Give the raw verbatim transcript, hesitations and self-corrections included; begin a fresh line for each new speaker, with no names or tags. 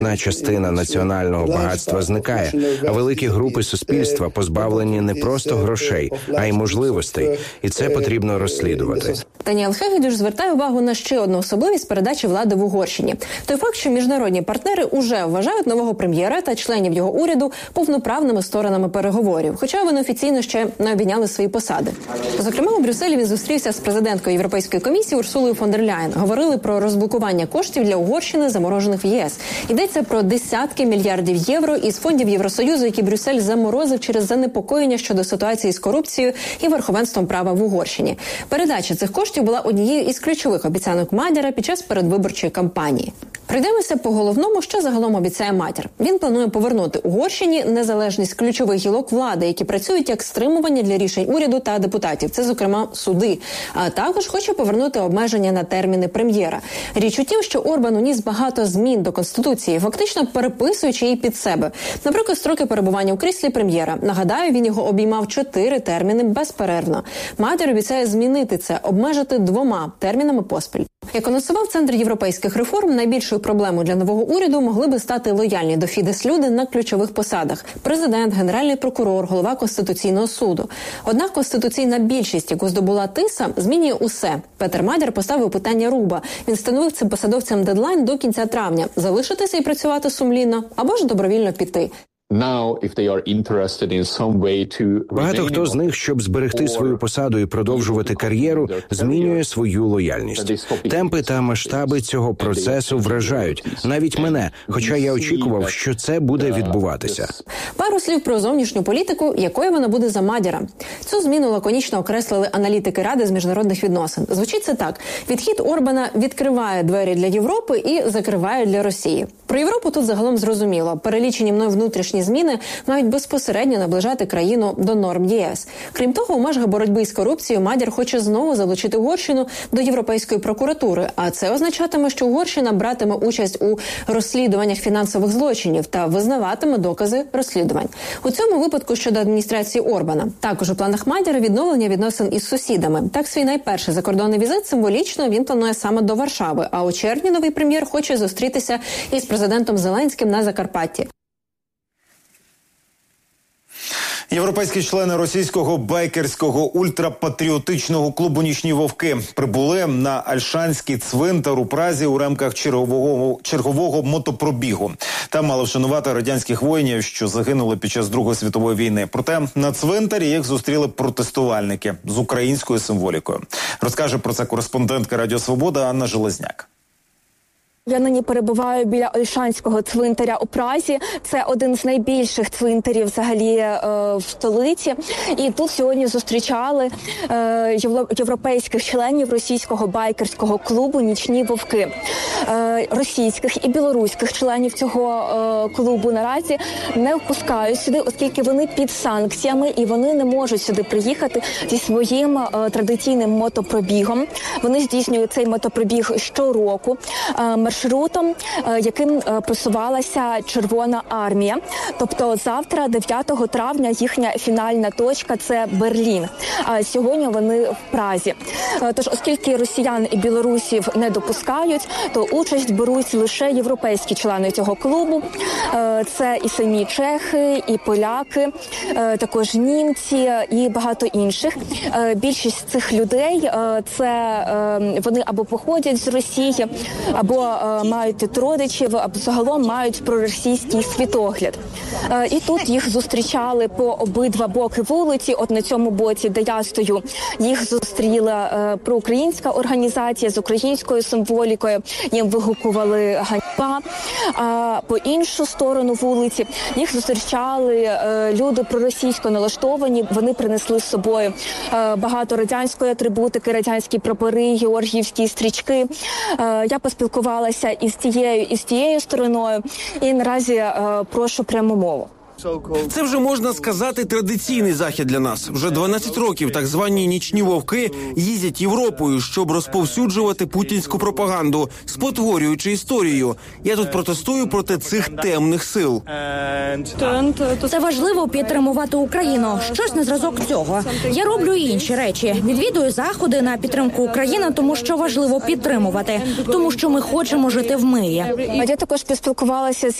частина національного багатства зникає, а великі групи суспільства позбавлені не просто грошей, а й можливостей. І це потрібно розслідувати.
Даніел Хегедюш звертає увагу на ще одну особливість передачі влади в Угорщині. Той факт, що міжнародні партнери уже вважають нового прем'єра та членів його уряду повноправними сторонами переговорів, хоча вони офіційно ще не обійняли свої посади. Зокрема, у Брюсселі він зустрівся з президенткою Європейської комісії Урсулою фон дер Ляєн. Говорили про розблокування коштів для Угорщини, заморожених в ЄС. Йдеться про десятки мільярдів євро із фондів Євросоюзу, які Брюссель заморозив через занепокоєння щодо ситуації з корупцією і верховенством права в Угорщині. Передача цих коштів була однією із ключових обіцянок Мадяра під час передвиборчої кампанії. Пройдемося по головному, що загалом обіцяє Мадяр. Він планує повернути Угорщині незалежність ключових гілок влади, які працюють як стримування для рішень уряду та депутатів. Це, зокрема, суди. А також хоче повернути обмеження на терміни прем'єра. Річ у тім, що Орбан уніс багато змін до Конституції, фактично переписуючи її під себе. Наприклад, строки перебування у кріслі прем'єра. Нагадаю, він його обіймав чотири терміни безперервно. Мадяр обіцяє змінити це, обмежити двома термінами поспіль. Як анонсував Центр європейських реформ, найбільшою проблемою для нового уряду могли би стати лояльні до Фідес люди на ключових посадах – президент, генеральний прокурор, голова Конституційного суду. Однак конституційна більшість, яку здобула Тиса, змінює усе. Петер Мадяр поставив питання руба. Він встановив цим посадовцям дедлайн до кінця травня – залишитися і працювати сумлінно або ж добровільно піти.
Багато хто з них, щоб зберегти свою посаду і продовжувати кар'єру, змінює свою лояльність. Темпи та масштаби цього процесу вражають. Навіть мене, хоча я очікував, що це буде відбуватися.
Пару слів про зовнішню політику, якою вона буде за Мадяра. Цю зміну лаконічно окреслили аналітики Ради з міжнародних відносин. Звучить це так. Відхід Орбана відкриває двері для Європи і закриває для Росії. Про Європу тут загалом зрозуміло. Перелічені мною внутрішні зміни мають безпосередньо наближати країну до норм ЄС. Крім того, у межах боротьби з корупцією Мадяр хоче знову залучити Угорщину до Європейської прокуратури, а це означатиме, що Угорщина братиме участь у розслідуваннях фінансових злочинів та визнаватиме докази розслідувань. У цьому випадку щодо адміністрації Орбана. Також у планах Мадяра відновлення відносин із сусідами. Так, свій найперший закордонний візит символічно він планує саме до Варшави, а у червні новий прем'єр хоче зустрітися із президентом Зеленським на Закарпатті.
Європейські члени російського байкерського ультрапатріотичного клубу «Нічні вовки» прибули на Ольшанський цвинтар у Празі у рамках чергового, чергового мотопробігу. Там мали вшанувати радянських воїнів, що загинули під час Другої світової війни. Проте на цвинтарі їх зустріли протестувальники з українською символікою. Розкаже про це кореспондентка Радіо Свобода Анна Железняк.
Я нині перебуваю біля Ольшанського цвинтаря у Празі. Це один з найбільших цвинтарів взагалі е, в столиці. І тут сьогодні зустрічали е, європейських членів російського байкерського клубу «Нічні вовки». Е, російських і білоруських членів цього е, клубу наразі не впускають сюди, оскільки вони під санкціями і вони не можуть сюди приїхати зі своїм е, традиційним мотопробігом. Вони здійснюють цей мотопробіг щороку. Е, маршрутом, яким просувалася Червона армія. Тобто завтра, дев'ятого травня, їхня фінальна точка – це Берлін. А сьогодні вони в Празі. Тож, оскільки росіян і білорусів не допускають, то участь беруть лише європейські члени цього клубу. Це і самі чехи, і поляки, також німці і багато інших. Більшість цих людей – це вони або походять з Росії, або мають тут родичів, або загалом мають проросійський світогляд. І тут їх зустрічали по обидва боки вулиці. От на цьому боці, де я стою, їх зустріла проукраїнська організація з українською символікою. Їм вигукували «ганьба». А по іншу сторону вулиці їх зустрічали люди проросійсько налаштовані. Вони принесли з собою багато радянської атрибутики, радянські прапори, георгіївські стрічки. Я поспілкувалася із тією, і з тією стороною, і наразі е, прошу пряму мову.
Це вже, можна сказати, традиційний захід для нас. Вже дванадцять років так звані нічні вовки їздять Європою, щоб розповсюджувати путінську пропаганду, спотворюючи історію. Я тут протестую проти цих темних сил.
Це важливо підтримувати Україну. Щось на зразок цього. Я роблю і інші речі. Відвідую заходи на підтримку України, тому що важливо підтримувати. Тому що ми хочемо жити в мирі.
Я також поспілкувалася з